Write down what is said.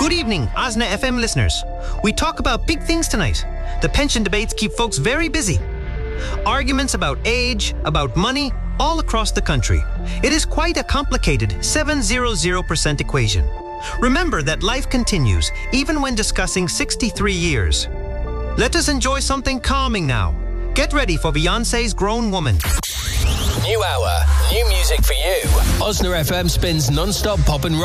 Good evening, Osna FM listeners. We talk about big things tonight. The pension debates keep folks very busy. Arguments about age, about money, all across the country. It is quite a complicated 700% equation. Remember that life continues, even when discussing 63 years. Let us enjoy something calming now. Get ready for Beyoncé's Grown Woman. New hour, new music for you. Osna FM spins non-stop pop and rock.